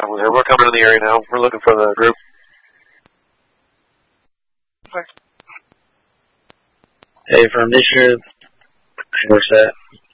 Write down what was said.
We're coming in the area now. We're looking for the group. Hey, from this year, we're set.